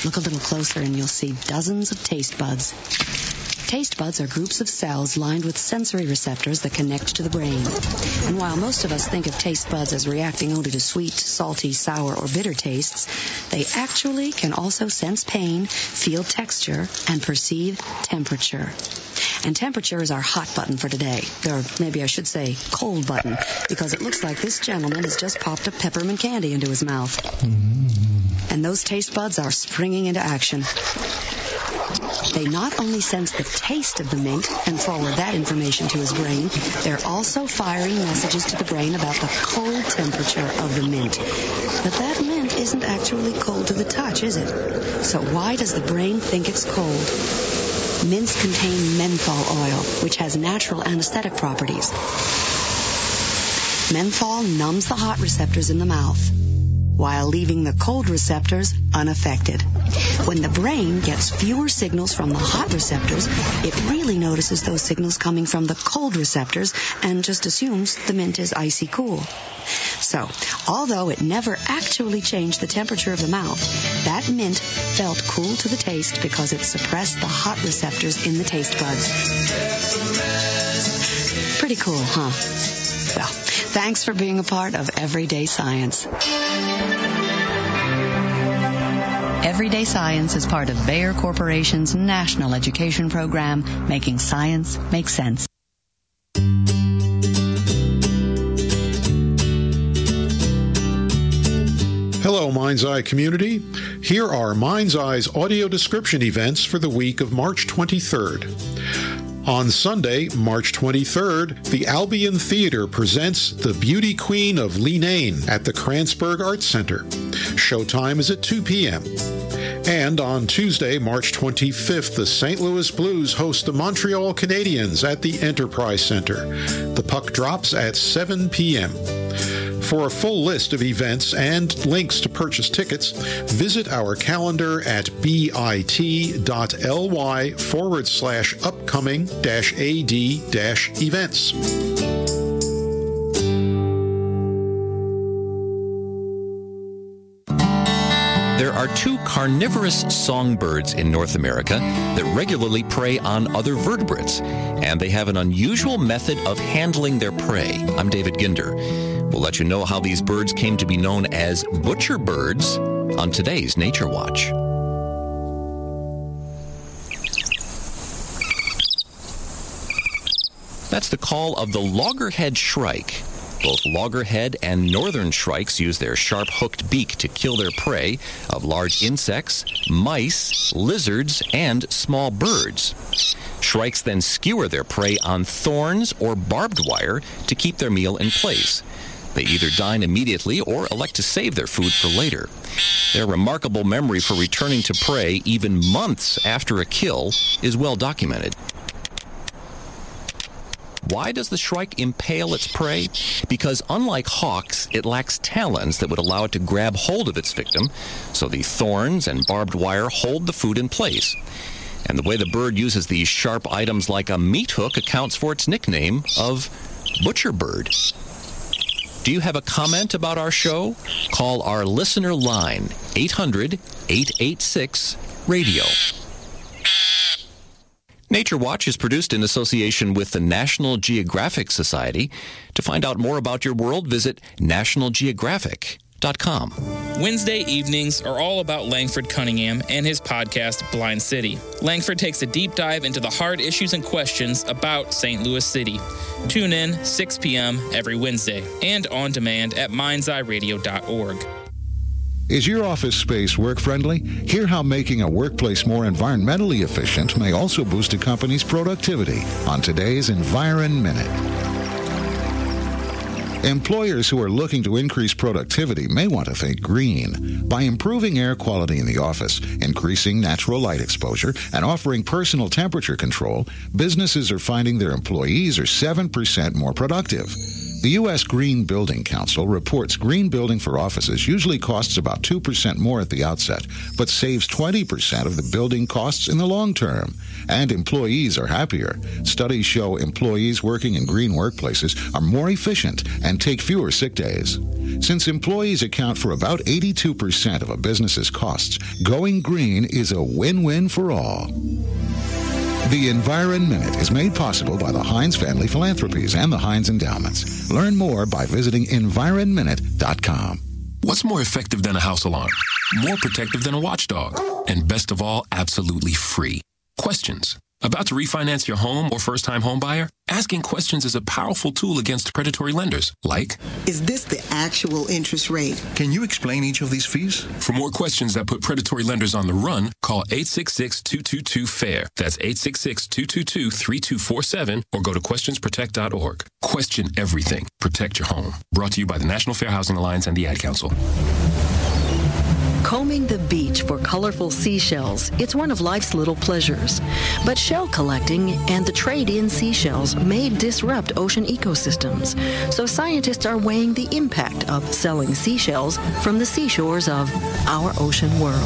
Look a little closer and you'll see dozens of taste buds. Taste buds are groups of cells lined with sensory receptors that connect to the brain. And while most of us think of taste buds as reacting only to sweet, salty, sour, or bitter tastes, they actually can also sense pain, feel texture, and perceive temperature. And temperature is our hot button for today. Or maybe I should say cold button, because it looks like this gentleman has just popped a peppermint candy into his mouth. And those taste buds are springing into action. They not only sense the taste of the mint and forward that information to his brain, they're also firing messages to the brain about the cold temperature of the mint. But that mint isn't actually cold to the touch, is it? So why does the brain think it's cold? Mints contain menthol oil, which has natural anesthetic properties. Menthol numbs the hot receptors in the mouth, while leaving the cold receptors unaffected. When the brain gets fewer signals from the hot receptors, it really notices those signals coming from the cold receptors and just assumes the mint is icy cool. So, although it never actually changed the temperature of the mouth, that mint felt cool to the taste because it suppressed the hot receptors in the taste buds. Pretty cool, huh? Well, thanks for being a part of Everyday Science. Everyday Science is part of Bayer Corporation's national education program, making science make sense. Hello, Mind's Eye community. Here are Mind's Eye's audio description events for the week of March 23rd. On Sunday, March 23rd, the Albion Theater presents The Beauty Queen of Leenane at the Kranzberg Arts Center. Showtime is at 2 p.m. And on Tuesday, March 25th, the St. Louis Blues host the Montreal Canadiens at the Enterprise Center. The puck drops at 7 p.m. For a full list of events and links to purchase tickets, visit our calendar at bit.ly/upcoming-ad-events. There are two carnivorous songbirds in North America that regularly prey on other vertebrates, and they have an unusual method of handling their prey. I'm David Ginder. We'll let you know how these birds came to be known as butcher birds on today's Nature Watch. That's the call of the loggerhead shrike. Both loggerhead and northern shrikes use their sharp-hooked beak to kill their prey of large insects, mice, lizards, and small birds. Shrikes then skewer their prey on thorns or barbed wire to keep their meal in place. They either dine immediately or elect to save their food for later. Their remarkable memory for returning to prey even months after a kill is well documented. Why does the shrike impale its prey? Because unlike hawks, it lacks talons that would allow it to grab hold of its victim, so the thorns and barbed wire hold the food in place. And the way the bird uses these sharp items like a meat hook accounts for its nickname of butcher bird. Do you have a comment about our show? Call our listener line, 800-886-RADIO. Nature Watch is produced in association with the National Geographic Society. To find out more about your world, visit nationalgeographic.com. Wednesday evenings are all about Langford Cunningham and his podcast, Blind City. Langford takes a deep dive into the hard issues and questions about St. Louis City. Tune in 6 p.m. every Wednesday and on demand at mindseyeradio.org. Is your office space work-friendly? Hear how making a workplace more environmentally efficient may also boost a company's productivity on today's Environ Minute. Employers who are looking to increase productivity may want to think green. By improving air quality in the office, increasing natural light exposure, and offering personal temperature control, businesses are finding their employees are 7% more productive. The U.S. Green Building Council reports green building for offices usually costs about 2% more at the outset, but saves 20% of the building costs in the long term. And employees are happier. Studies show employees working in green workplaces are more efficient and take fewer sick days. Since employees account for about 82% of a business's costs, going green is a win-win for all. The Environ Minute is made possible by the Heinz Family Philanthropies and the Heinz Endowments. Learn more by visiting environminute.com. What's more effective than a house alarm? More protective than a watchdog? And best of all, absolutely free. Questions. About to refinance your home or first-time home buyer? Asking questions is a powerful tool against predatory lenders, like, is this the actual interest rate? Can you explain each of these fees? For more questions that put predatory lenders on the run, call 866-222-FAIR. That's 866-222-3247 or go to questionsprotect.org. Question everything. Protect your home. Brought to you by the National Fair Housing Alliance and the Ad Council. Combing the beach for colorful seashells, it's one of life's little pleasures. But shell collecting and the trade in seashells may disrupt ocean ecosystems. So scientists are weighing the impact of selling seashells from the seashores of our ocean world.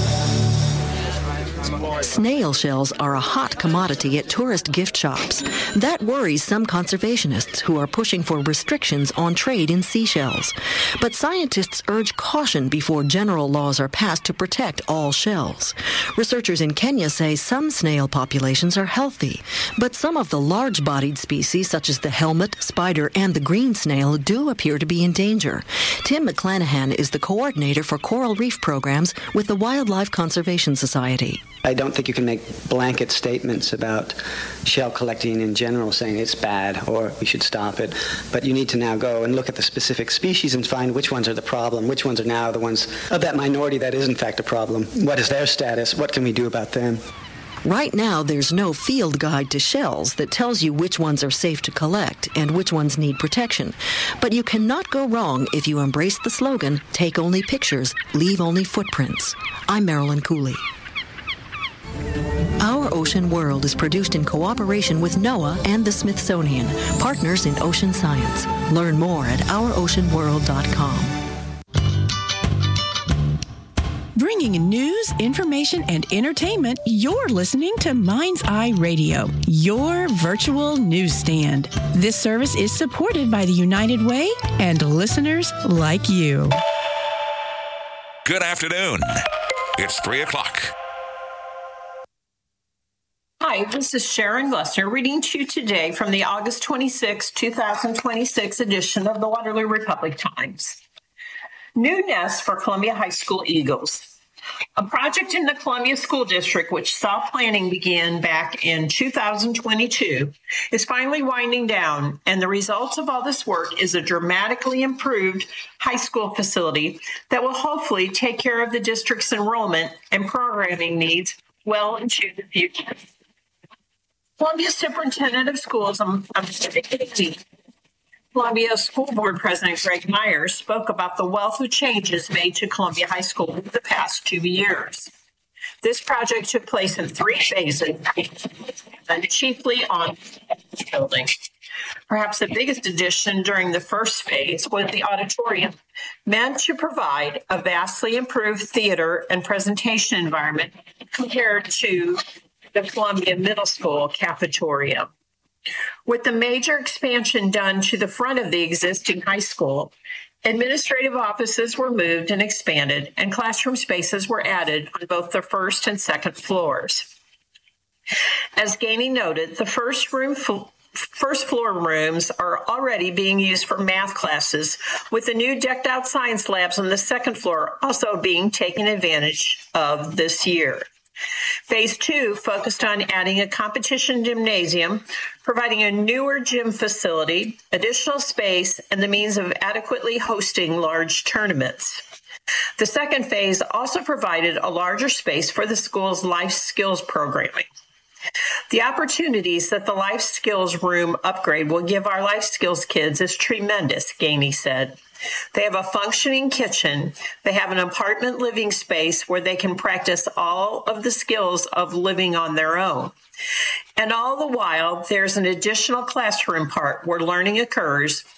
Snail shells are a hot commodity at tourist gift shops. That worries some conservationists who are pushing for restrictions on trade in seashells. But scientists urge caution before general laws are passed to protect all shells. Researchers in Kenya say some snail populations are healthy, but some of the large-bodied species, such as the helmet, spider, and the green snail, do appear to be in danger. Tim McClanahan is the coordinator for coral reef programs with the Wildlife Conservation Society. I don't think you can make blanket statements about shell collecting in general, saying it's bad or we should stop it. But you need to now go and look at the specific species and find which ones are the problem, which ones are now the ones of that minority that is in fact a problem. What is their status? What can we do about them? Right now, there's no field guide to shells that tells you which ones are safe to collect and which ones need protection. But you cannot go wrong if you embrace the slogan, take only pictures, leave only footprints. I'm Marilyn Cooley. Our Ocean World is produced in cooperation with NOAA and the Smithsonian, partners in ocean science. Learn more at ouroceanworld.com. Bringing news, information, and entertainment, you're listening to Mind's Eye Radio, your virtual newsstand. This service is supported by the United Way and listeners like you. Good afternoon. It's 3 o'clock. Hi, this is Sharon Glessner reading to you today from the August 26, 2026 edition of the Waterloo Republic Times. New nest for Columbia High School Eagles. A project in the Columbia School District, which saw planning begin back in 2022, is finally winding down, and the result of all this work is a dramatically improved high school facility that will hopefully take care of the district's enrollment and programming needs well into the future. Columbia Superintendent of Schools, Columbia School Board President Greg Myers spoke about the wealth of changes made to Columbia High School over the past 2 years. This project took place in 3 phases, and chiefly on the building. Perhaps the biggest addition during the first phase was the auditorium, meant to provide a vastly improved theater and presentation environment compared to the Columbia Middle School cafeteria. With the major expansion done to the front of the existing high school, administrative offices were moved and expanded, and classroom spaces were added on both the first and second floors. As Gainey noted, the first floor rooms are already being used for math classes, with the new decked-out science labs on the second floor also being taken advantage of this year. Phase 2 focused on adding a competition gymnasium, providing a newer gym facility, additional space, and the means of adequately hosting large tournaments. The second phase also provided a larger space for the school's life skills programming. The opportunities that the life skills room upgrade will give our life skills kids is tremendous, Gainey said. They have a functioning kitchen. They have an apartment living space where they can practice all of the skills of living on their own. And all the while, there's an additional classroom part where learning occurs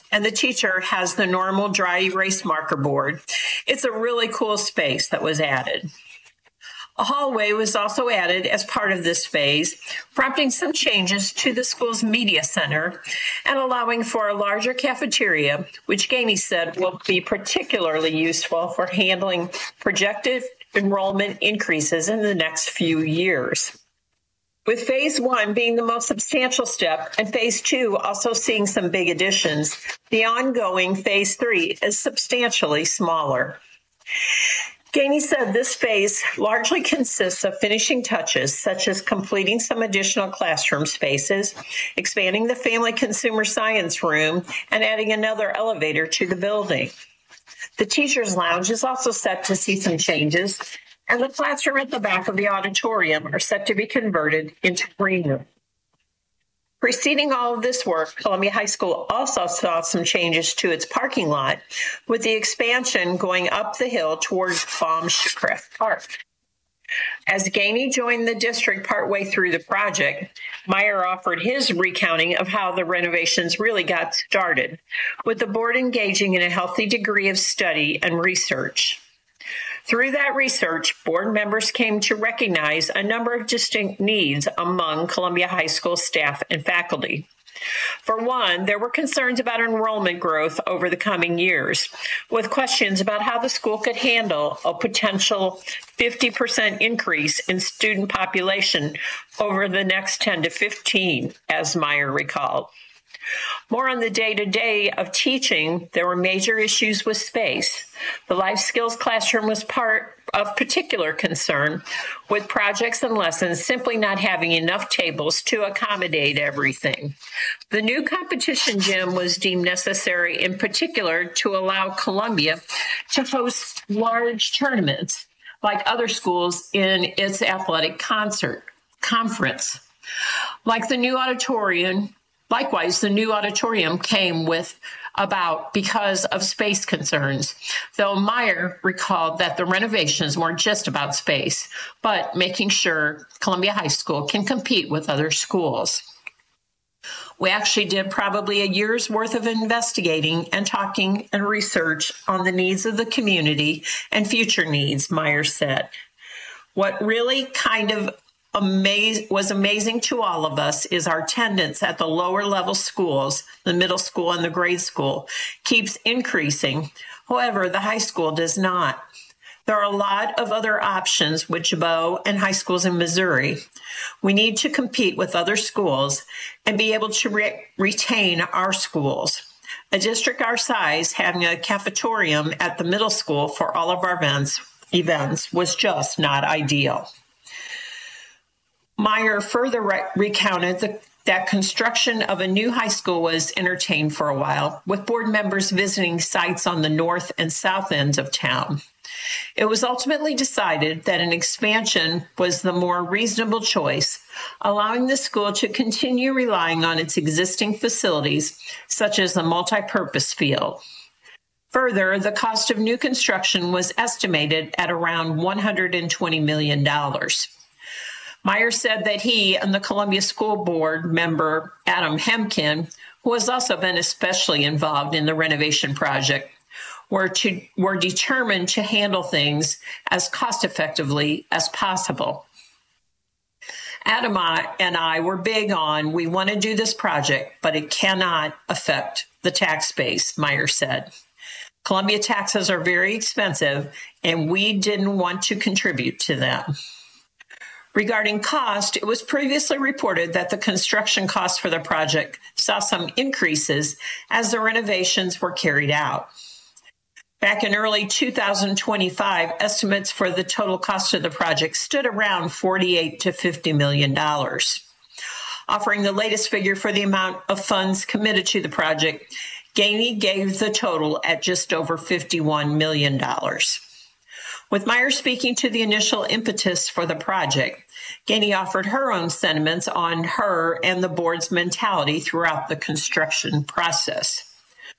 and the teacher has the normal dry erase marker board. It's a really cool space that was added. A hallway was also added as part of this phase, prompting some changes to the school's media center and allowing for a larger cafeteria, which Gainey said will be particularly useful for handling projected enrollment increases in the next few years. With phase 1 being the most substantial step and phase 2 also seeing some big additions, the ongoing phase 3 is substantially smaller. Gainey said this phase largely consists of finishing touches, such as completing some additional classroom spaces, expanding the family consumer science room, and adding another elevator to the building. The teacher's lounge is also set to see some changes, and the classroom at the back of the auditorium are set to be converted into green room. Preceding all of this work, Columbia High School also saw some changes to its parking lot, with the expansion going up the hill towards Baum-Schucraft Park. As Gainey joined the district partway through the project, Meyer offered his recounting of how the renovations really got started, with the board engaging in a healthy degree of study and research. Through that research, board members came to recognize a number of distinct needs among Columbia High School staff and faculty. For one, there were concerns about enrollment growth over the coming years, with questions about how the school could handle a potential 50% increase in student population over the next 10 to 15, as Meyer recalled. More on the day-to-day of teaching, there were major issues with space. The life skills classroom was part of particular concern, with projects and lessons simply not having enough tables to accommodate everything. The new competition gym was deemed necessary in particular to allow Columbia to host large tournaments like other schools in its athletic conference. Likewise, the new auditorium came with because of space concerns, though Meyer recalled that the renovations weren't just about space, but making sure Columbia High School can compete with other schools. We actually did probably a year's worth of investigating and talking and research on the needs of the community and future needs, Meyer said. What really kind of was amazing to all of us is our attendance at the lower level schools, the middle school and the grade school, keeps increasing. However, the high school does not. There are a lot of other options with Jabot and high schools in Missouri. We need to compete with other schools and be able to retain our schools. A district our size having a cafetorium at the middle school for all of our events was just not ideal. Meyer further recounted that construction of a new high school was entertained for a while, with board members visiting sites on the north and south ends of town. It was ultimately decided that an expansion was the more reasonable choice, allowing the school to continue relying on its existing facilities, such as the multi-purpose field. Further, the cost of new construction was estimated at around $120 million. Meyer said that he and the Columbia School Board member Adam Hemkin, who has also been especially involved in the renovation project, were determined to handle things as cost-effectively as possible. Adam and I were big on, we want to do this project, but it cannot affect the tax base, Meyer said. Columbia taxes are very expensive, and we didn't want to contribute to them. Regarding cost, it was previously reported that the construction costs for the project saw some increases as the renovations were carried out. Back in early 2025, estimates for the total cost of the project stood around $48 to $50 million. Offering the latest figure for the amount of funds committed to the project, Gainey gave the total at just over $51 million. With Meyer speaking to the initial impetus for the project, Gainey offered her own sentiments on her and the board's mentality throughout the construction process.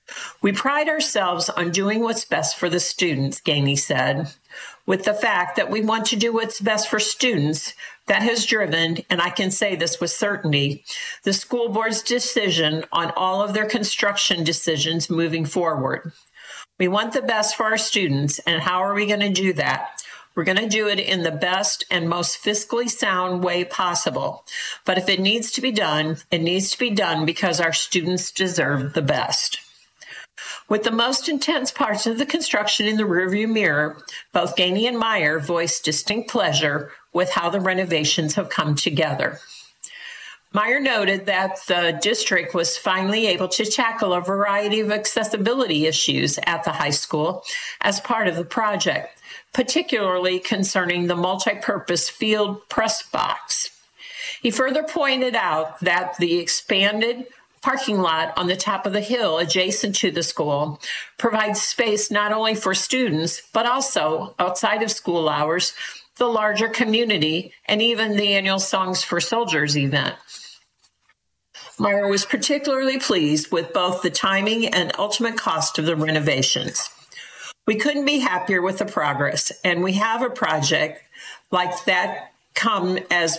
We pride ourselves on doing what's best for the students, Gainey said. With the fact that we want to do what's best for students, that has driven, and I can say this with certainty, the school board's decision on all of their construction decisions moving forward. We want the best for our students, and how are we going to do that? We're going to do it in the best and most fiscally sound way possible. But if it needs to be done, it needs to be done because our students deserve the best. With the most intense parts of the construction in the rearview mirror, both Gainey and Meyer voiced distinct pleasure with how the renovations have come together. Meyer noted that the district was finally able to tackle a variety of accessibility issues at the high school as part of the project, particularly concerning the multi-purpose field press box. He further pointed out that the expanded parking lot on the top of the hill adjacent to the school provides space not only for students, but also outside of school hours, the larger community, and even the annual Songs for Soldiers event. Meyer was particularly pleased with both the timing and ultimate cost of the renovations. We couldn't be happier with the progress, and we have a project like that come as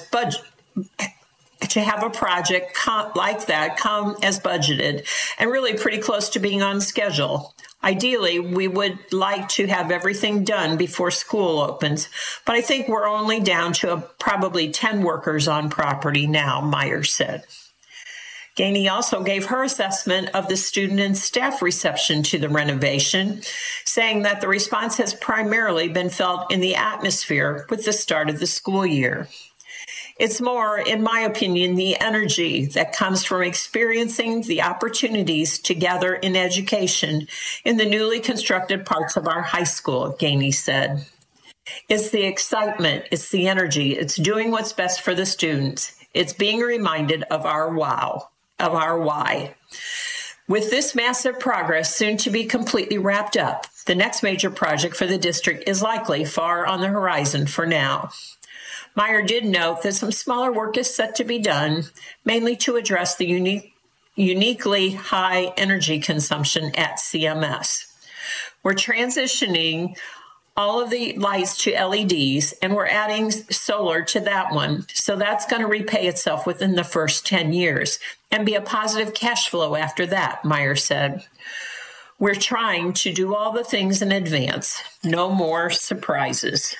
budgeted and really pretty close to being on schedule. Ideally, we would like to have everything done before school opens, but I think we're only down to probably 10 workers on property now, Meyer said. Gainey also gave her assessment of the student and staff reception to the renovation, saying that the response has primarily been felt in the atmosphere with the start of the school year. It's more, in my opinion, the energy that comes from experiencing the opportunities to gather in education in the newly constructed parts of our high school, Gainey said. It's the excitement, it's the energy, it's doing what's best for the students. It's being reminded of our why. With this massive progress soon to be completely wrapped up, the next major project for the district is likely far on the horizon for now. Meyer did note that some smaller work is set to be done, mainly to address the uniquely high energy consumption at CMS. We're transitioning all of the lights to LEDs, and we're adding solar to that one. So that's going to repay itself within the first 10 years and be a positive cash flow after that, Meyer said. We're trying to do all the things in advance. No more surprises.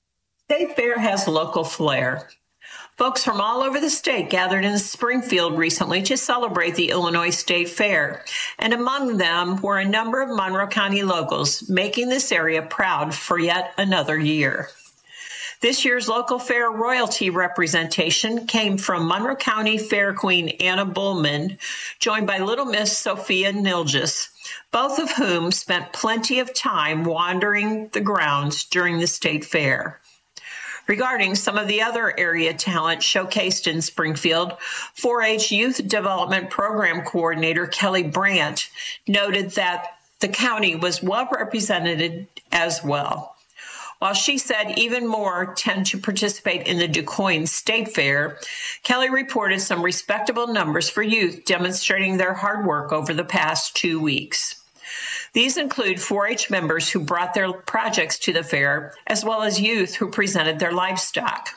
State Fair has local flair. Folks from all over the state gathered in Springfield recently to celebrate the Illinois State Fair, and among them were a number of Monroe County locals, making this area proud for yet another year. This year's local fair royalty representation came from Monroe County Fair Queen Anna Bullman, joined by Little Miss Sophia Nilgis, both of whom spent plenty of time wandering the grounds during the state fair. Regarding some of the other area talent showcased in Springfield, 4-H Youth Development Program Coordinator Kelly Brandt noted that the county was well represented as well. While she said even more tend to participate in the DuQuoin State Fair, Kelly reported some respectable numbers for youth demonstrating their hard work over the past 2 weeks. These include 4-H members who brought their projects to the fair, as well as youth who presented their livestock.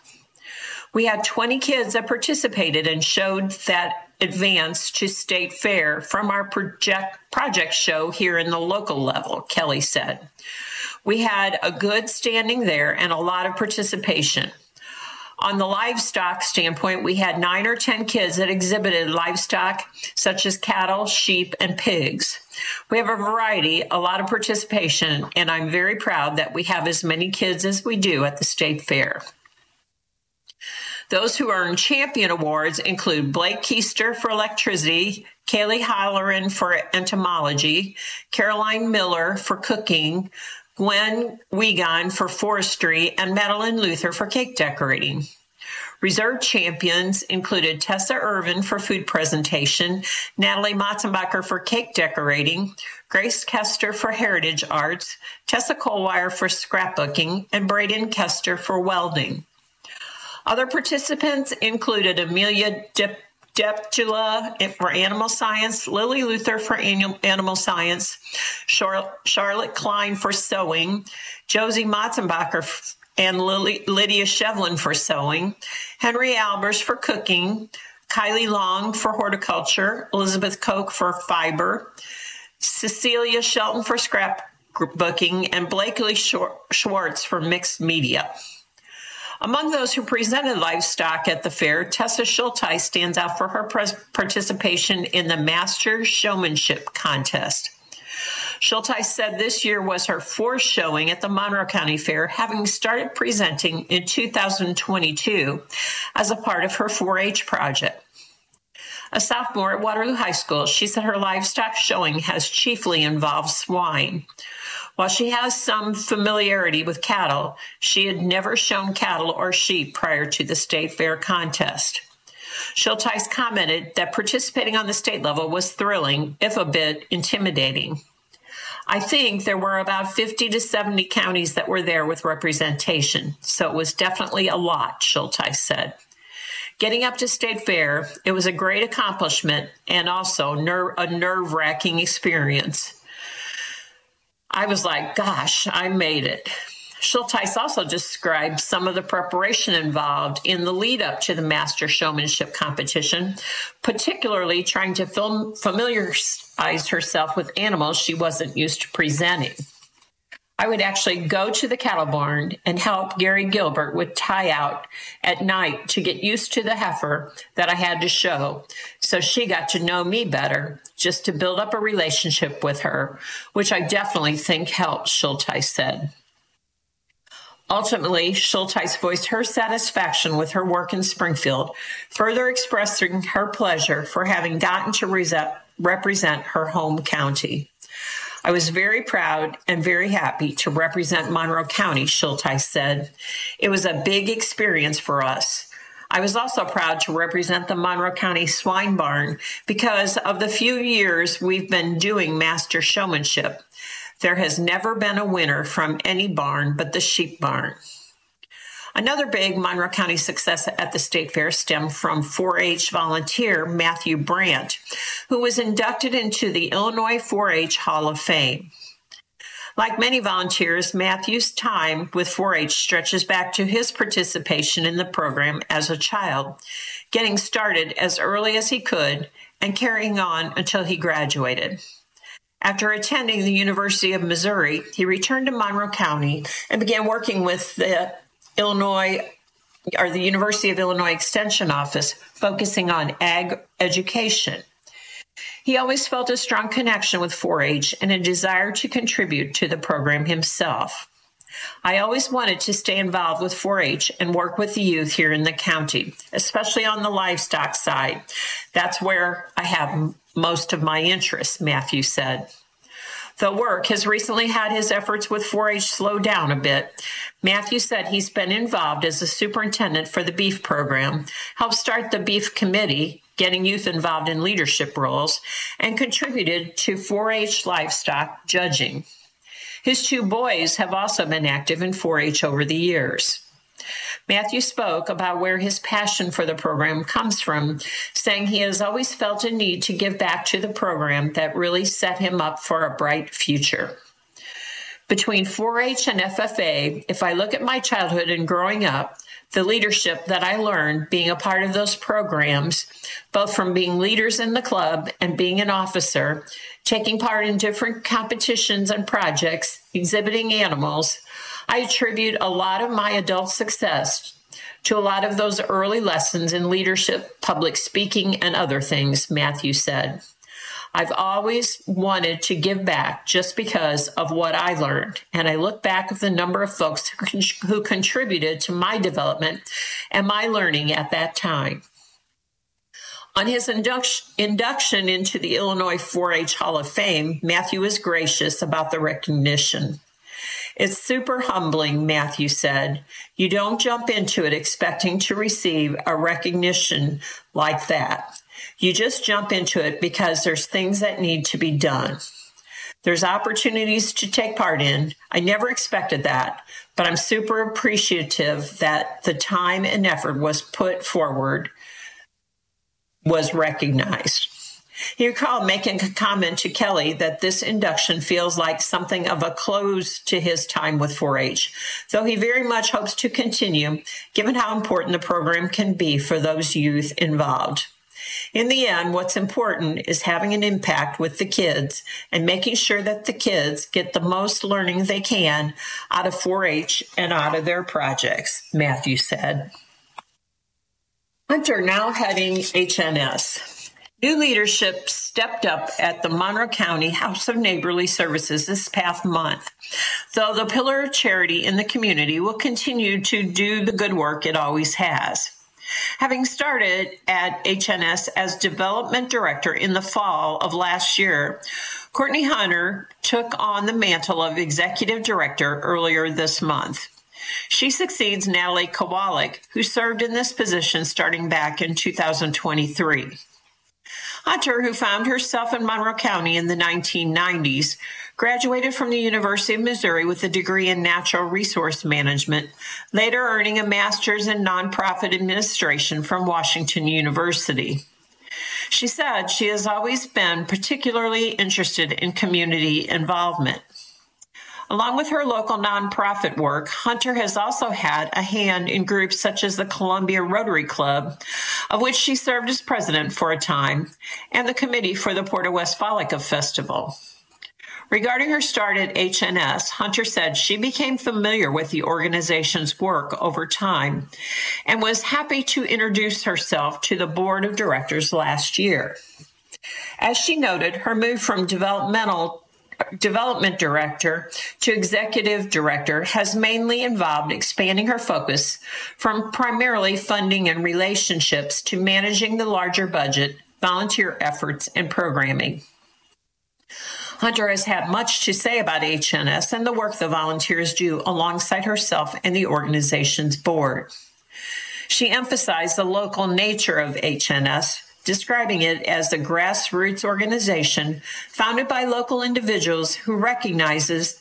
We had 20 kids that participated and showed that advance to state fair from our project show here in the local level, Kelly said. We had a good standing there and a lot of participation. On the livestock standpoint, we had 9 or 10 kids that exhibited livestock such as cattle, sheep, and pigs. We have a variety, a lot of participation, and I'm very proud that we have as many kids as we do at the state fair. Those who earned champion awards include Blake Keister for electricity, Kaylee Holleran for entomology, Caroline Miller for cooking, Gwen Wiegand for forestry, and Madeline Luther for cake decorating. Reserve champions included Tessa Irvin for food presentation, Natalie Matzenbacher for cake decorating, Grace Kester for heritage arts, Tessa Colwire for scrapbooking, and Braden Kester for welding. Other participants included Amelia Deptula for animal science, Lily Luther for animal science, Charlotte Klein for sewing, Josie Matzenbacher and Lydia Shevlin for sewing, Henry Albers for cooking, Kylie Long for horticulture, Elizabeth Koch for fiber, Cecilia Shelton for scrapbooking, and Blakely Schwartz for mixed media. Among those who presented livestock at the fair, Tessa Schulteis stands out for her participation in the Master Showmanship Contest. Schulteis said this year was her fourth showing at the Monroe County Fair, having started presenting in 2022 as a part of her 4-H project. A sophomore at Waterloo High School, she said her livestock showing has chiefly involved swine. While she has some familiarity with cattle, she had never shown cattle or sheep prior to the state fair contest. Schulteis commented that participating on the state level was thrilling, if a bit intimidating. I think there were about 50 to 70 counties that were there with representation, so it was definitely a lot, Schulteis said. Getting up to state fair, it was a great accomplishment and also a nerve-wracking experience. I was like, gosh, I made it. Schulteis also described some of the preparation involved in the lead up to the Master Showmanship competition, particularly trying to familiarize herself with animals she wasn't used to presenting. I would actually go to the cattle barn and help Gary Gilbert with tie out at night to get used to the heifer that I had to show. So she got to know me better, just to build up a relationship with her, which I definitely think helped, Schulteis said. Ultimately, Schulteis voiced her satisfaction with her work in Springfield, further expressing her pleasure for having gotten to represent her home county. I was very proud and very happy to represent Monroe County, Schulteis said. It was a big experience for us. I was also proud to represent the Monroe County Swine Barn because of the few years we've been doing Master Showmanship. There has never been a winner from any barn but the sheep barn. Another big Monroe County success at the state fair stemmed from 4-H volunteer Matthew Brandt, who was inducted into the Illinois 4-H Hall of Fame. Like many volunteers, Matthew's time with 4-H stretches back to his participation in the program as a child, getting started as early as he could and carrying on until he graduated. After attending the University of Missouri, he returned to Monroe County and began working with the University of Illinois Extension Office, focusing on ag education. He always felt a strong connection with 4-H and a desire to contribute to the program himself. I always wanted to stay involved with 4-H and work with the youth here in the county, especially on the livestock side. That's where I have most of my interests, Matthew said. Though work has recently had his efforts with 4-H slow down a bit, Matthew said he's been involved as a superintendent for the beef program, helped start the beef committee, getting youth involved in leadership roles, and contributed to 4-H livestock judging. His 2 boys have also been active in 4-H over the years. Matthew spoke about where his passion for the program comes from, saying he has always felt a need to give back to the program that really set him up for a bright future. Between 4-H and FFA, if I look at my childhood and growing up, the leadership that I learned being a part of those programs, both from being leaders in the club and being an officer, taking part in different competitions and projects, exhibiting animals, I attribute a lot of my adult success to a lot of those early lessons in leadership, public speaking, and other things, Matthew said. I've always wanted to give back just because of what I learned, and I look back at the number of folks who contributed to my development and my learning at that time. On his induction into the Illinois 4-H Hall of Fame, Matthew was gracious about the recognition. It's super humbling, Matthew said. You don't jump into it expecting to receive a recognition like that. You just jump into it because there's things that need to be done. There's opportunities to take part in. I never expected that, but I'm super appreciative that the time and effort was put forward was recognized. He recalled making a comment to Kelly that this induction feels like something of a close to his time with 4-H, though he very much hopes to continue, given how important the program can be for those youth involved. In the end, what's important is having an impact with the kids and making sure that the kids get the most learning they can out of 4-H and out of their projects, Matthew said. Hunter now heading HNS. New leadership stepped up at the Monroe County House of Neighborly Services this past month, though the pillar of charity in the community will continue to do the good work it always has. Having started at HNS as development director in the fall of last year, Courtney Hunter took on the mantle of executive director earlier this month. She succeeds Natalie Kowalik, who served in this position starting back in 2023. Hunter, who found herself in Monroe County in the 1990s, graduated from the University of Missouri with a degree in natural resource management, later earning a master's in nonprofit administration from Washington University. She said she has always been particularly interested in community involvement. Along with her local nonprofit work, Hunter has also had a hand in groups such as the Columbia Rotary Club, of which she served as president for a time, and the committee for the Porta Westfalica Festival. Regarding her start at HNS, Hunter said she became familiar with the organization's work over time and was happy to introduce herself to the board of directors last year. As she noted, her move from development director to executive director has mainly involved expanding her focus from primarily funding and relationships to managing the larger budget, volunteer efforts, and programming. Hunter has had much to say about HNS and the work the volunteers do alongside herself and the organization's board. She emphasized the local nature of HNS, describing it as a grassroots organization founded by local individuals who recognized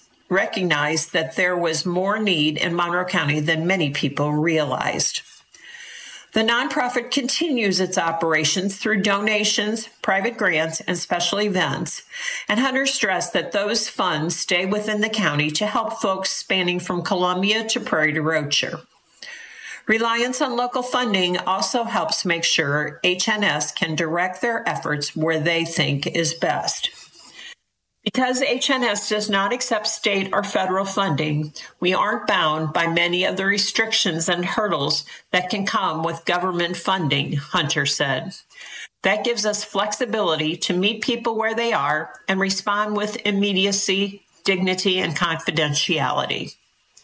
that there was more need in Monroe County than many people realized. The nonprofit continues its operations through donations, private grants, and special events, and Hunter stressed that those funds stay within the county to help folks spanning from Columbia to Prairie to Rocher. Reliance on local funding also helps make sure HNS can direct their efforts where they think is best. Because HNS does not accept state or federal funding, we aren't bound by many of the restrictions and hurdles that can come with government funding, Hunter said. That gives us flexibility to meet people where they are and respond with immediacy, dignity, and confidentiality.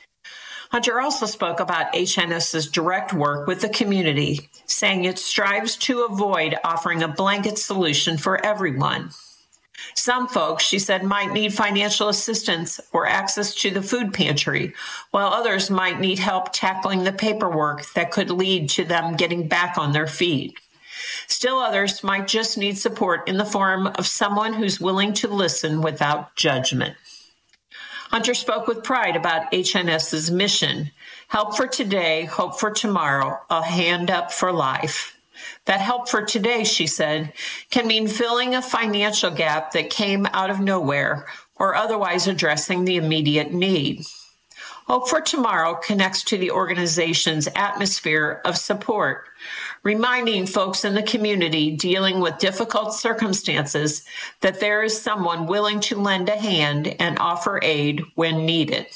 Hunter also spoke about HNS's direct work with the community, saying it strives to avoid offering a blanket solution for everyone. Some folks, she said, might need financial assistance or access to the food pantry, while others might need help tackling the paperwork that could lead to them getting back on their feet. Still others might just need support in the form of someone who's willing to listen without judgment. Hunter spoke with pride about HNS's mission, help for today, hope for tomorrow, a hand up for life. That help for today, she said, can mean filling a financial gap that came out of nowhere or otherwise addressing the immediate need. Hope for tomorrow connects to the organization's atmosphere of support, reminding folks in the community dealing with difficult circumstances that there is someone willing to lend a hand and offer aid when needed.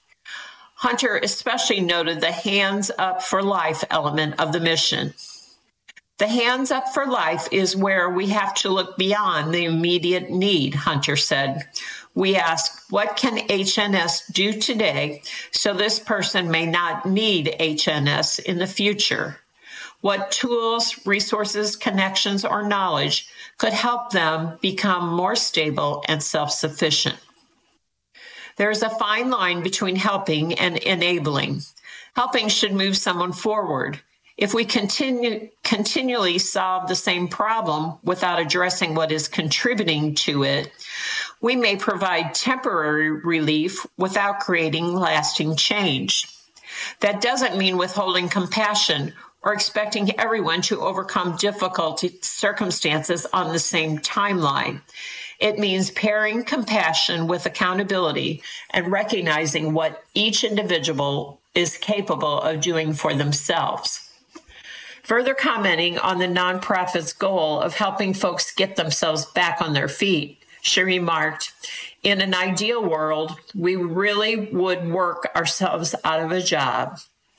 Hunter especially noted the Hands Up for Life element of the mission. The Hands Up for Life is where we have to look beyond the immediate need, Hunter said. We ask, what can HNS do today so this person may not need HNS in the future? What tools, resources, connections, or knowledge could help them become more stable and self-sufficient? There is a fine line between helping and enabling. Helping should move someone forward. If we continually solve the same problem without addressing what is contributing to it, we may provide temporary relief without creating lasting change. That doesn't mean withholding compassion or expecting everyone to overcome difficult circumstances on the same timeline. It means pairing compassion with accountability and recognizing what each individual is capable of doing for themselves. Further commenting on the nonprofit's goal of helping folks get themselves back on their feet, she remarked, "In an ideal world, we really would work ourselves out of a job."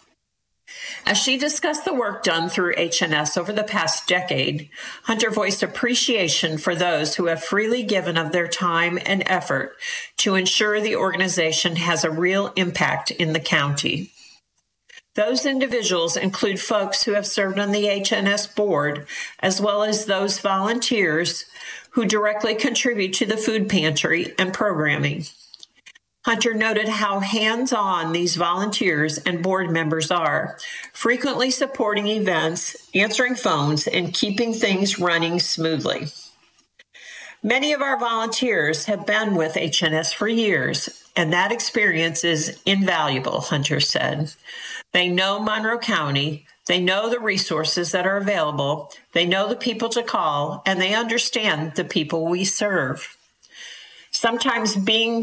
As she discussed the work done through H&S over the past decade, Hunter voiced appreciation for those who have freely given of their time and effort to ensure the organization has a real impact in the county. Those individuals include folks who have served on the H&S board, as well as those volunteers who directly contribute to the food pantry and programming. Hunter noted how hands-on these volunteers and board members are, frequently supporting events, answering phones, and keeping things running smoothly. Many of our volunteers have been with H&S for years, and that experience is invaluable, Hunter said. They know Monroe County, they know the resources that are available, they know the people to call, and they understand the people we serve. Sometimes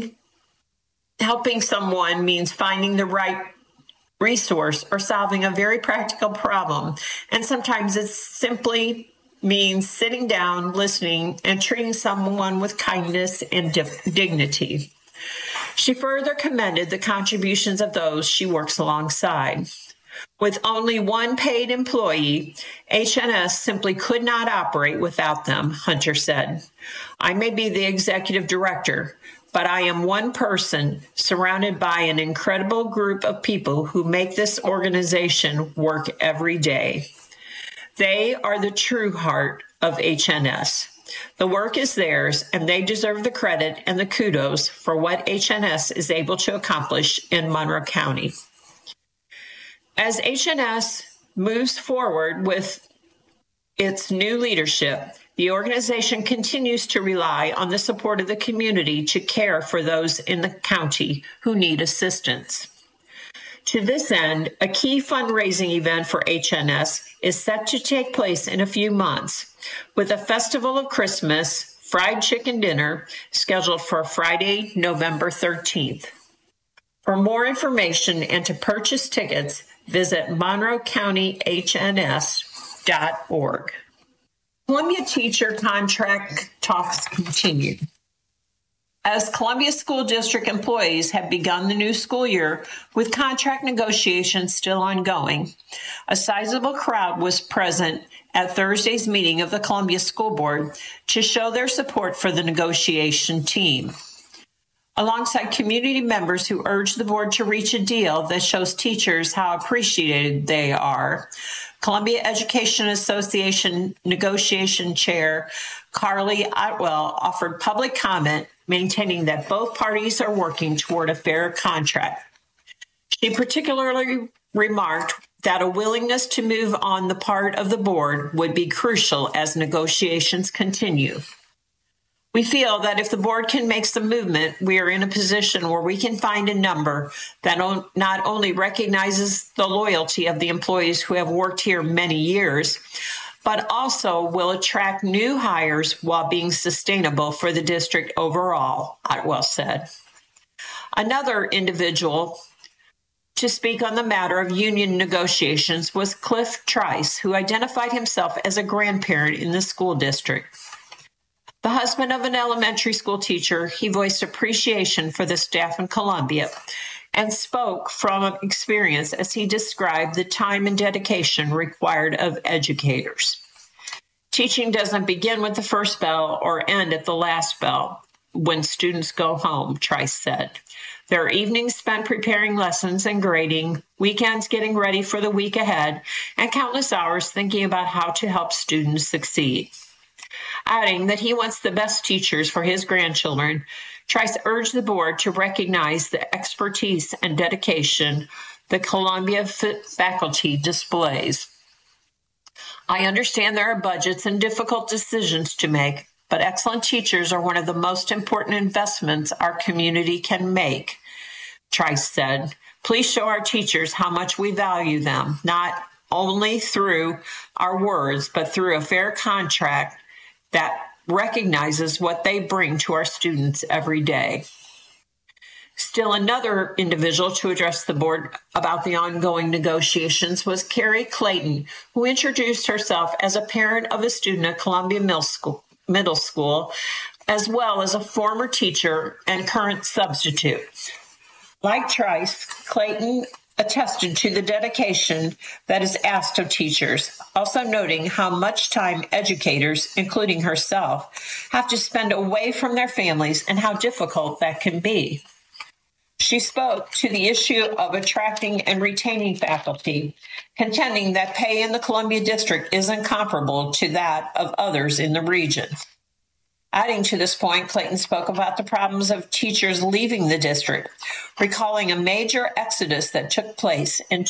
helping someone means finding the right resource or solving a very practical problem. And sometimes it simply means sitting down, listening, and treating someone with kindness and dignity. She further commended the contributions of those she works alongside. With only one paid employee, H&S simply could not operate without them, Hunter said. "I may be the executive director, but I am one person surrounded by an incredible group of people who make this organization work every day. They are the true heart of H&S. The work is theirs, and they deserve the credit and the kudos for what H&S is able to accomplish in Monroe County." As H&S moves forward with its new leadership, the organization continues to rely on the support of the community to care for those in the county who need assistance. To this end, a key fundraising event for H&S is set to take place in a few months, with a Festival of Christmas fried chicken dinner scheduled for Friday, November 13th. For more information and to purchase tickets, visit monroecountych.org. Columbia teacher contract talks continue. As Columbia School District employees have begun the new school year with contract negotiations still ongoing, a sizable crowd was present at Thursday's meeting of the Columbia School Board to show their support for the negotiation team. Alongside community members who urged the board to reach a deal that shows teachers how appreciated they are, Columbia Education Association Negotiation Chair Carly Otwell offered public comment, maintaining that both parties are working toward a fair contract. She particularly remarked that a willingness to move on the part of the board would be crucial as negotiations continue. We feel that if the board can make some movement, we are in a position where we can find a number that not only recognizes the loyalty of the employees who have worked here many years, but also will attract new hires while being sustainable for the district overall, Otwell said. Another individual to speak on the matter of union negotiations was Cliff Trice, who identified himself as a grandparent in the school district. The husband of an elementary school teacher, he voiced appreciation for the staff in Columbia and spoke from experience as he described the time and dedication required of educators. Teaching doesn't begin with the first bell or end at the last bell when students go home, Trice said. There are evenings spent preparing lessons and grading, weekends getting ready for the week ahead, and countless hours thinking about how to help students succeed. Adding that he wants the best teachers for his grandchildren, Trice urged the board to recognize the expertise and dedication the Columbia faculty displays. I understand there are budgets and difficult decisions to make, but excellent teachers are one of the most important investments our community can make, Trice said. Please show our teachers how much we value them, not only through our words, but through a fair contract that recognizes what they bring to our students every day. Still another individual to address the board about the ongoing negotiations was Carrie Clayton, who introduced herself as a parent of a student at Columbia Middle School, as well as a former teacher and current substitute. Like Trice, Clayton attested to the dedication that is asked of teachers, also noting how much time educators, including herself, have to spend away from their families and how difficult that can be. She spoke to the issue of attracting and retaining faculty, contending that pay in the Columbia District isn't comparable to that of others in the region. Adding to this point, Clayton spoke about the problems of teachers leaving the district, recalling a major exodus that took place in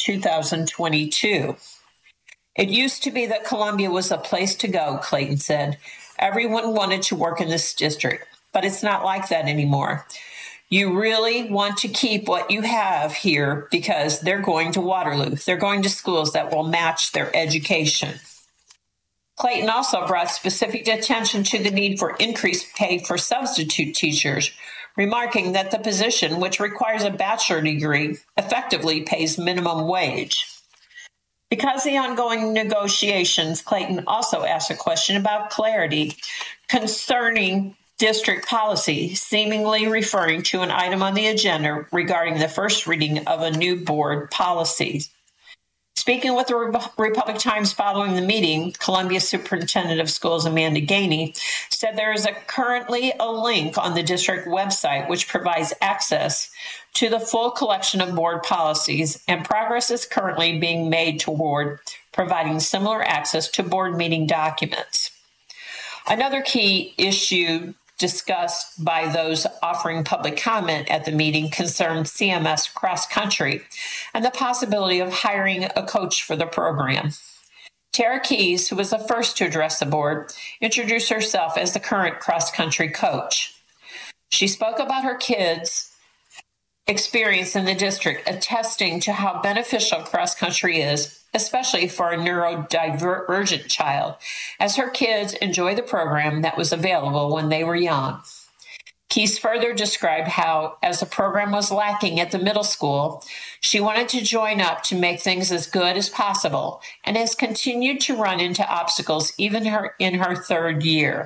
2022. It used to be that Columbia was a place to go, Clayton said. Everyone wanted to work in this district, but it's not like that anymore. You really want to keep what you have here because they're going to Waterloo. They're going to schools that will match their education. Clayton also brought specific attention to the need for increased pay for substitute teachers, remarking that the position, which requires a bachelor's degree, effectively pays minimum wage. Because of the ongoing negotiations, Clayton also asked a question about clarity concerning district policy, seemingly referring to an item on the agenda regarding the first reading of a new board policy. Speaking with the Republic Times following the meeting, Columbia Superintendent of Schools Amanda Gainey said there is currently a link on the district website which provides access to the full collection of board policies, and progress is currently being made toward providing similar access to board meeting documents. Another key issue discussed by those offering public comment at the meeting concerned CMS cross country and the possibility of hiring a coach for the program. Tara Keys, who was the first to address the board, introduced herself as the current cross country coach. She spoke about her kids' experience in the district, attesting to how beneficial cross country is, especially for a neurodivergent child, as her kids enjoy the program that was available when they were young. Keys further described how, as the program was lacking at the middle school, she wanted to join up to make things as good as possible and has continued to run into obstacles even in her third year.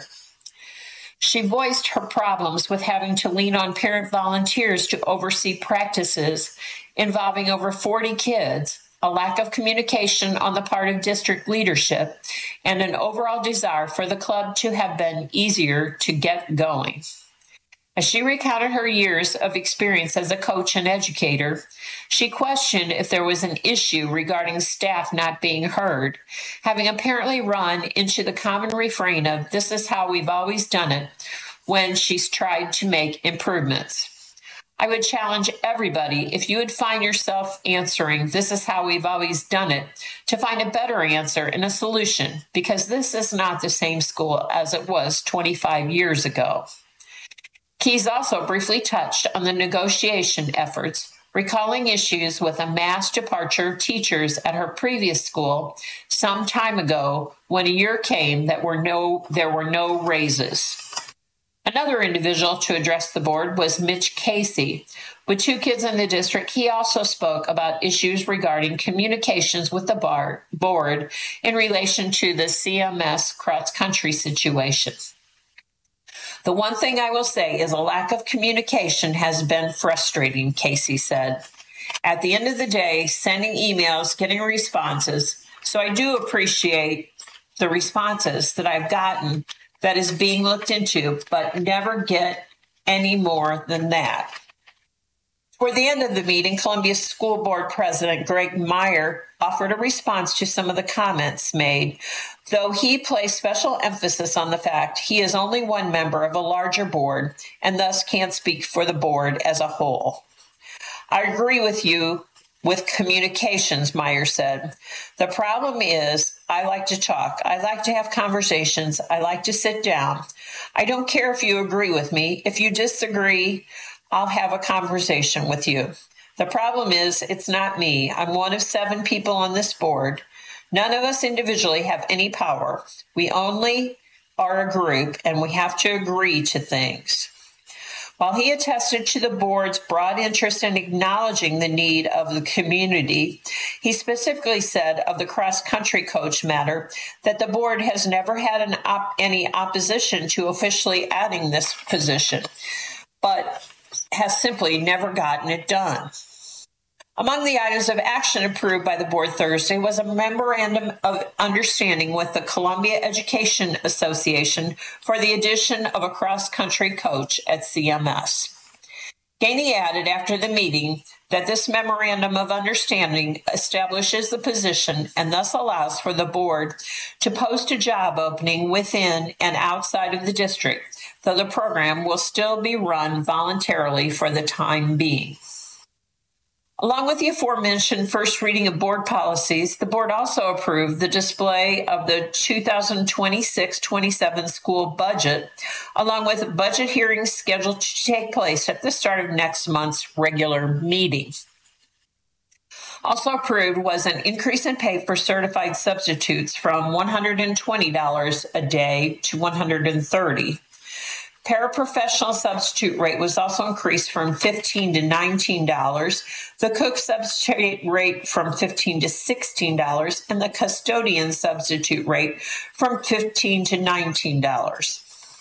She voiced her problems with having to lean on parent volunteers to oversee practices involving over 40 kids, a lack of communication on the part of district leadership, and an overall desire for the club to have been easier to get going. As she recounted her years of experience as a coach and educator, she questioned if there was an issue regarding staff not being heard, having apparently run into the common refrain of "this is how we've always done it" when she's tried to make improvements. I would challenge everybody, if you would find yourself answering "this is how we've always done it," to find a better answer and a solution, because this is not the same school as it was 25 years ago. Keys also briefly touched on the negotiation efforts, recalling issues with a mass departure of teachers at her previous school some time ago when a year came that there were no raises. Another individual to address the board was Mitch Casey. With 2 kids in the district, he also spoke about issues regarding communications with the board in relation to the CMS cross-country situation. The one thing I will say is a lack of communication has been frustrating, Casey said. At the end of the day, sending emails, getting responses. So I do appreciate the responses that I've gotten that is being looked into, but never get any more than that. Toward the end of the meeting, Columbia School Board President Greg Meyer offered a response to some of the comments made, though he placed special emphasis on the fact he is only one member of a larger board and thus can't speak for the board as a whole. I agree with you with communications, Meyer said. The problem is I like to talk. I like to have conversations. I like to sit down. I don't care if you agree with me. If you disagree, I'll have a conversation with you. The problem is, it's not me. I'm one of 7 people on this board. None of us individually have any power. We only are a group, and we have to agree to things. While he attested to the board's broad interest in acknowledging the need of the community, he specifically said of the cross-country coach matter that the board has never had any opposition to officially adding this position, but has simply never gotten it done. Among the items of action approved by the board Thursday was a memorandum of understanding with the Columbia Education Association for the addition of a cross-country coach at CMS. Gainey added after the meeting that this memorandum of understanding establishes the position and thus allows for the board to post a job opening within and outside of the district, though the program will still be run voluntarily for the time being. Along with the aforementioned first reading of board policies, the board also approved the display of the 2026-27 school budget, along with budget hearings scheduled to take place at the start of next month's regular meeting. Also approved was an increase in pay for certified substitutes from $120 a day to $130. Paraprofessional substitute rate was also increased from $15 to $19, the cook substitute rate from $15 to $16, and the custodian substitute rate from $15 to $19.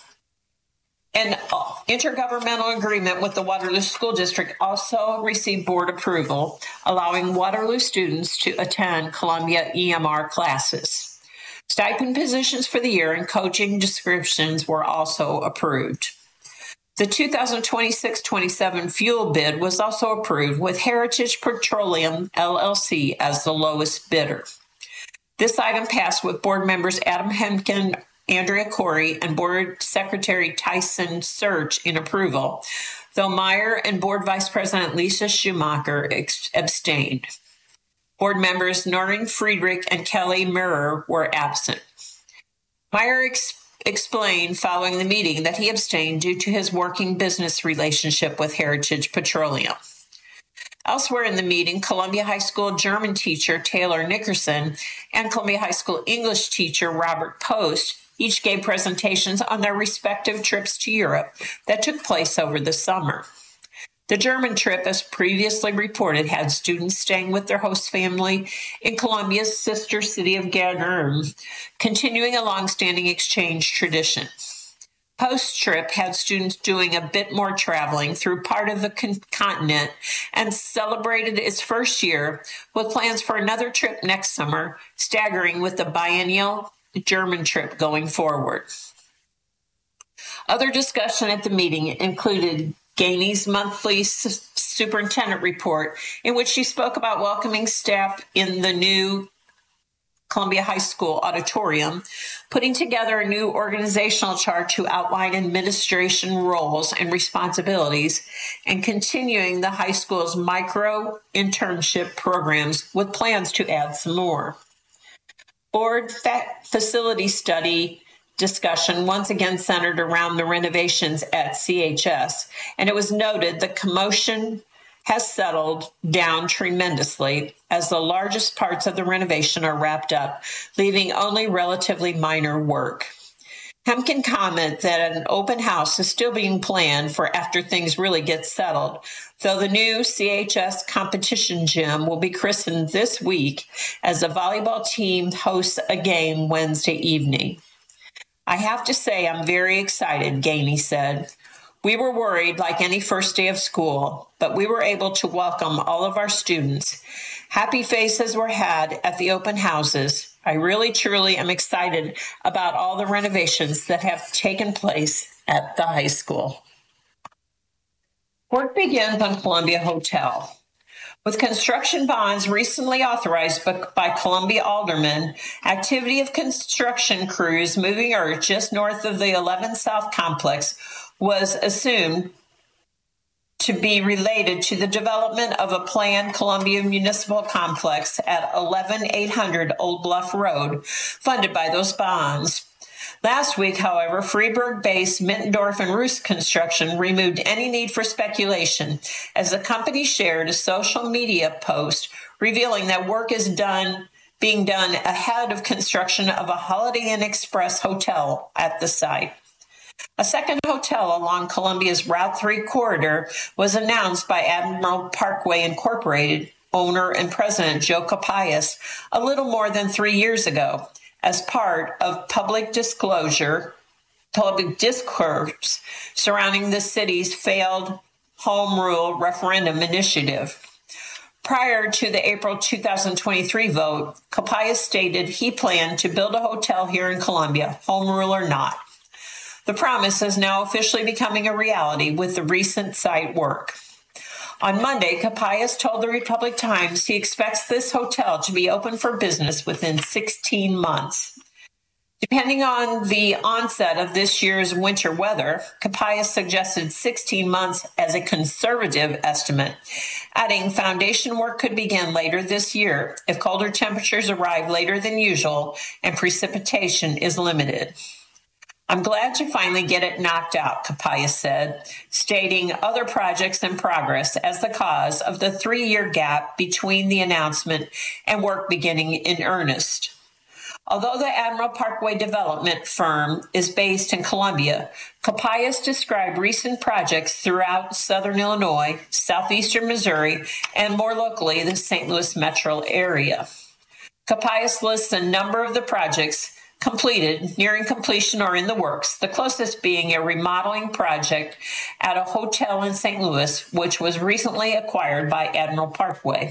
An intergovernmental agreement with the Waterloo School District also received board approval, allowing Waterloo students to attend Columbia EMR classes. Stipend positions for the year and coaching descriptions were also approved. The 2026-27 fuel bid was also approved with Heritage Petroleum, LLC, as the lowest bidder. This item passed with board members Adam Hemken, Andrea Corey, and Board Secretary Tyson Search in approval, though Meyer and Board Vice President Lisa Schumacher abstained. Board members Noreen Friedrich and Kelly Mirror were absent. Meyer explained following the meeting that he abstained due to his working business relationship with Heritage Petroleum. Elsewhere in the meeting, Columbia High School German teacher Taylor Nickerson and Columbia High School English teacher Robert Post each gave presentations on their respective trips to Europe that took place over the summer. The German trip, as previously reported, had students staying with their host family in Columbia's sister city of Gannern, continuing a long-standing exchange tradition. Post-trip had students doing a bit more traveling through part of the continent and celebrated its first year with plans for another trip next summer, staggering with the biennial German trip going forward. Other discussion at the meeting included Gainey's monthly superintendent report, in which she spoke about welcoming staff in the new Columbia High School auditorium, putting together a new organizational chart to outline administration roles and responsibilities, and continuing the high school's micro internship programs with plans to add some more. Board facility study discussion once again centered around the renovations at CHS, and it was noted the commotion has settled down tremendously as the largest parts of the renovation are wrapped up, leaving only relatively minor work. Hemken commented that an open house is still being planned for after things really get settled, though the new CHS competition gym will be christened this week as the volleyball team hosts a game Wednesday evening. I have to say I'm very excited, Gainey said. We were worried like any first day of school, but we were able to welcome all of our students. Happy faces were had at the open houses. I really, truly am excited about all the renovations that have taken place at the high school. Work begins on Columbia Hotel. With construction bonds recently authorized by Columbia aldermen, activity of construction crews moving earth just north of the 11 South complex was assumed to be related to the development of a planned Columbia Municipal Complex at 11800 Old Bluff Road, funded by those bonds. Last week, however, Freiburg-based Mittendorf and Roos Construction removed any need for speculation as the company shared a social media post revealing that work is being done ahead of construction of a Holiday Inn Express hotel at the site. A second hotel along Columbia's Route 3 corridor was announced by Admiral Parkway Incorporated owner and president Joe Capayas a little more than 3 years ago as part of public discourse surrounding the city's failed home rule referendum initiative. Prior to the April 2023 vote, Capayas stated he planned to build a hotel here in Columbia, home rule or not. The promise is now officially becoming a reality with the recent site work. On Monday, Capayas told the Republic Times he expects this hotel to be open for business within 16 months. Depending on the onset of this year's winter weather, Capayas suggested 16 months as a conservative estimate, adding foundation work could begin later this year if colder temperatures arrive later than usual and precipitation is limited. I'm glad to finally get it knocked out, Capayas said, stating other projects in progress as the cause of the 3-year gap between the announcement and work beginning in earnest. Although the Admiral Parkway development firm is based in Columbia, Capayas described recent projects throughout southern Illinois, southeastern Missouri, and more locally, the St. Louis metro area. Capayas lists a number of the projects completed, nearing completion, or in the works, the closest being a remodeling project at a hotel in St. Louis, which was recently acquired by Admiral Parkway.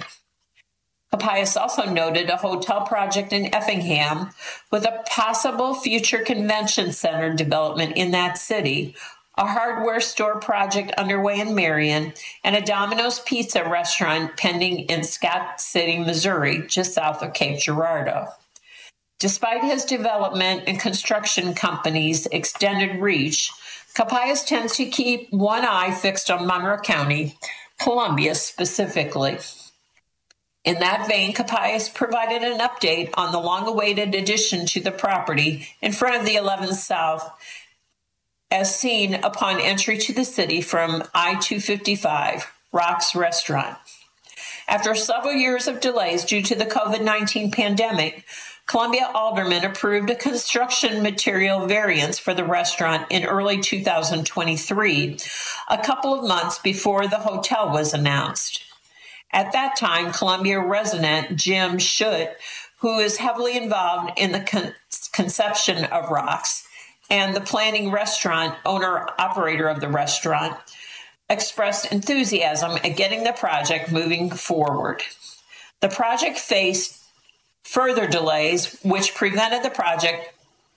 Capayas also noted a hotel project in Effingham with a possible future convention center development in that city, a hardware store project underway in Marion, and a Domino's Pizza restaurant pending in Scott City, Missouri, just south of Cape Girardeau. Despite his development and construction company's extended reach, Capayas tends to keep one eye fixed on Monroe County, Columbia specifically. In that vein, Capayas provided an update on the long-awaited addition to the property in front of the 11th South as seen upon entry to the city from I-255, Rock's Restaurant. After several years of delays due to the COVID-19 pandemic, Columbia aldermen approved a construction material variance for the restaurant in early 2023, a couple of months before the hotel was announced. At that time, Columbia resident Jim Schutt, who is heavily involved in the conception of Rock's and the planning restaurant owner-operator of the restaurant, expressed enthusiasm at getting the project moving forward. The project faced further delays, which prevented the project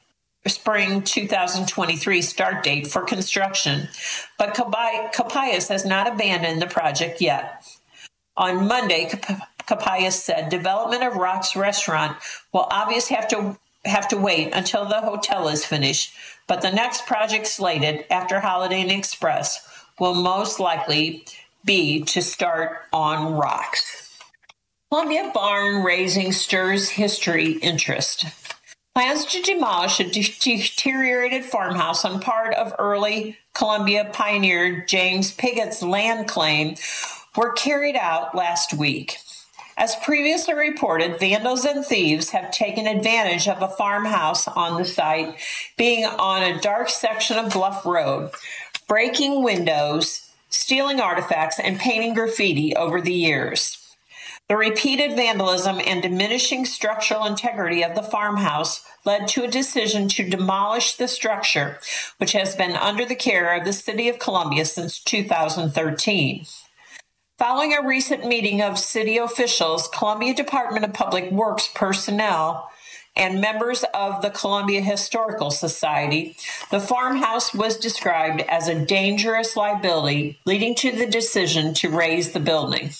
spring 2023 start date for construction, but Capayas has not abandoned the project yet. On Monday, Capayas said development of Rock's Restaurant will obviously have to wait until the hotel is finished, but the next project slated after Holiday Inn Express will most likely be to start on Rock's. Columbia barn raising stirs history interest. Plans to demolish a deteriorated farmhouse on part of early Columbia pioneer James Pigot's land claim were carried out last week. As previously reported, vandals and thieves have taken advantage of a farmhouse on the site being on a dark section of Bluff Road, breaking windows, stealing artifacts, and painting graffiti over the years. The repeated vandalism and diminishing structural integrity of the farmhouse led to a decision to demolish the structure, which has been under the care of the City of Columbia since 2013. Following a recent meeting of city officials, Columbia Department of Public Works personnel, and members of the Columbia Historical Society, the farmhouse was described as a dangerous liability, leading to the decision to raise the building.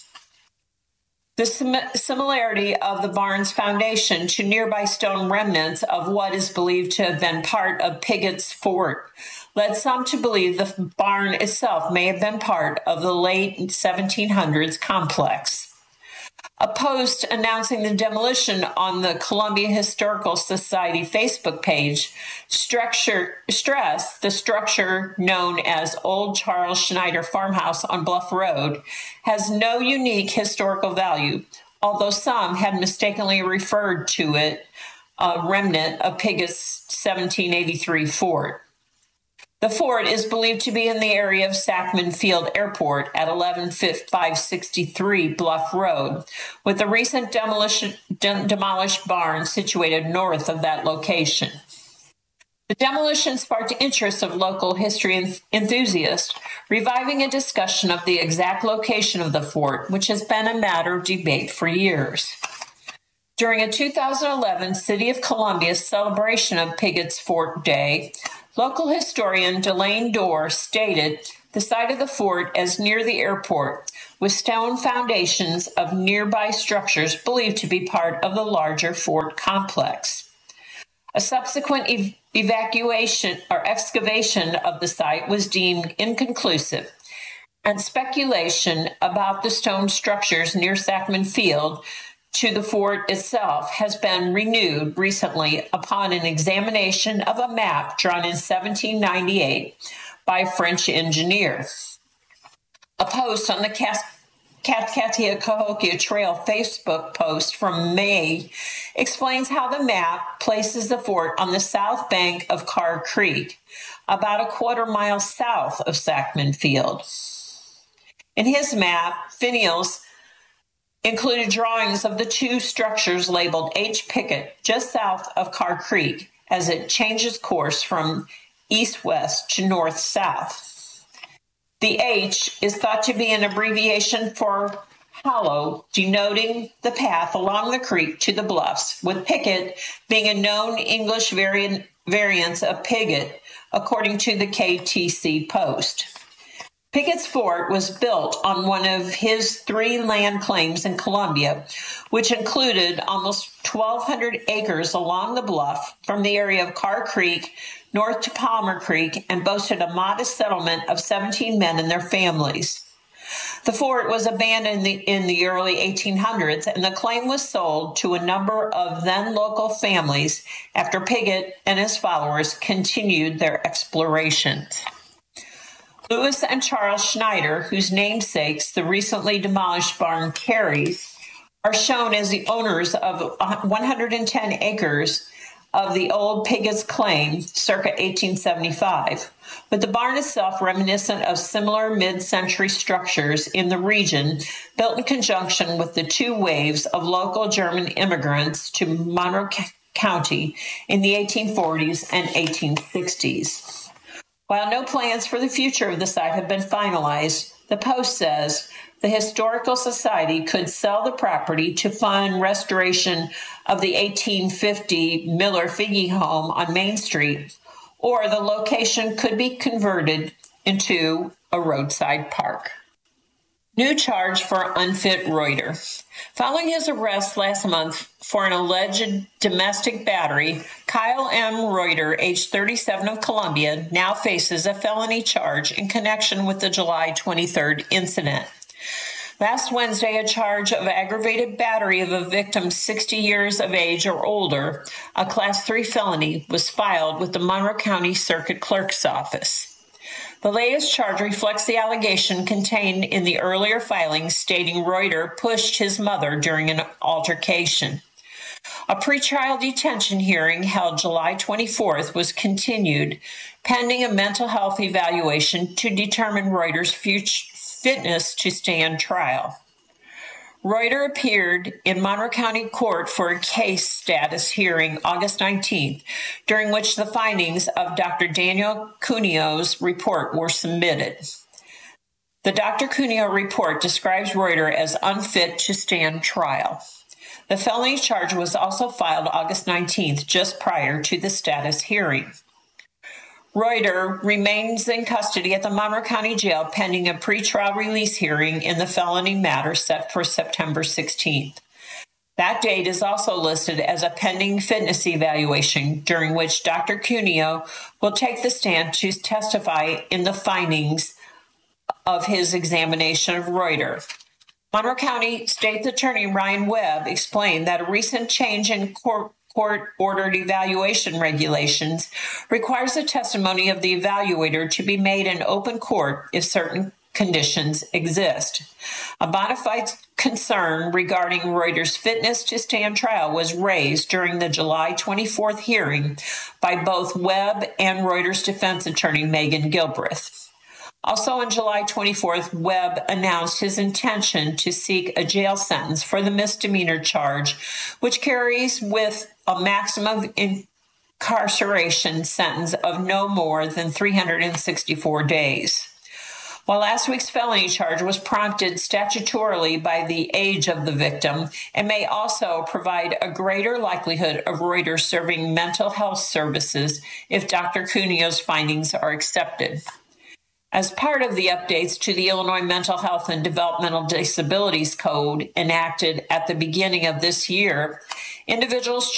The similarity of the barn's foundation to nearby stone remnants of what is believed to have been part of Pigot's fort led some to believe the barn itself may have been part of the late 1700s complex. A post announcing the demolition on the Columbia Historical Society Facebook page stressed the structure known as Old Charles Schneider Farmhouse on Bluff Road has no unique historical value, although some had mistakenly referred to it a remnant of Pigot's 1783 fort. The fort is believed to be in the area of Sackman Field Airport at 11563 Bluff Road, with the recent demolished barn situated north of that location. The demolition sparked interest of local history enthusiasts, reviving a discussion of the exact location of the fort, which has been a matter of debate for years. During a 2011 City of Columbia celebration of Pigot's Fort Day, local historian Delane Dorr stated the site of the fort as near the airport, with stone foundations of nearby structures believed to be part of the larger fort complex. A subsequent evacuation or excavation of the site was deemed inconclusive, and speculation about the stone structures near Sackman Field to the fort itself has been renewed recently upon an examination of a map drawn in 1798 by a French engineer. A post on the Kaskattia-Cahokia Trail Facebook post from May explains how the map places the fort on the south bank of Carr Creek, about a quarter-mile south of Sackman Field. In his map, Finials included drawings of the two structures labeled H. Pickett just south of Carr Creek as it changes course from east-west to north-south. The H is thought to be an abbreviation for hollow, denoting the path along the creek to the bluffs, with Pickett being a known English variant of Pigot, according to the KTC Post. Pigot's fort was built on one of his 3 land claims in Columbia, which included almost 1,200 acres along the bluff from the area of Carr Creek north to Palmer Creek, and boasted a modest settlement of 17 men and their families. The fort was abandoned in the early 1800s, and the claim was sold to a number of then local families after Pigot and his followers continued their explorations. Louis and Charles Schneider, whose namesakes the recently demolished barn carries, are shown as the owners of 110 acres of the old Pigot's claim circa 1875, with the barn itself reminiscent of similar mid-century structures in the region built in conjunction with the 2 waves of local German immigrants to Monroe County in the 1840s and 1860s. While no plans for the future of the site have been finalized, the Post says the Historical Society could sell the property to fund restoration of the 1850 Miller Figge home on Main Street, or the location could be converted into a roadside park. New charge for unfit Reuter. Following his arrest last month for an alleged domestic battery, Kyle M. Reuter, age 37 of Columbia, now faces a felony charge in connection with the July 23rd incident. Last Wednesday, a charge of aggravated battery of a victim 60 years of age or older, a Class 3 felony, was filed with the Monroe County Circuit Clerk's Office. The latest charge reflects the allegation contained in the earlier filing stating Reuter pushed his mother during an altercation. A pretrial detention hearing held July 24th was continued pending a mental health evaluation to determine Reuter's future fitness to stand trial. Reuter appeared in Monroe County Court for a case status hearing August 19th, during which the findings of Dr. Daniel Cuneo's report were submitted. The Dr. Cuneo report describes Reuter as unfit to stand trial. The felony charge was also filed August 19th, just prior to the status hearing. Reuter remains in custody at the Monroe County Jail pending a pretrial release hearing in the felony matter set for September 16th. That date is also listed as a pending fitness evaluation, during which Dr. Cuneo will take the stand to testify in the findings of his examination of Reuter. Monroe County State's Attorney Ryan Webb explained that a recent change in court-ordered evaluation regulations requires the testimony of the evaluator to be made in open court if certain conditions exist. A bona fide concern regarding Reuters' fitness to stand trial was raised during the July 24th hearing by both Webb and Reuters defense attorney Megan Gilbreth. Also on July 24th, Webb announced his intention to seek a jail sentence for the misdemeanor charge, which carries with a maximum incarceration sentence of no more than 364 days. While last week's felony charge was prompted statutorily by the age of the victim, it may also provide a greater likelihood of Reuters serving mental health services if Dr. Cuneo's findings are accepted. As part of the updates to the Illinois Mental Health and Developmental Disabilities Code enacted at the beginning of this year, individuals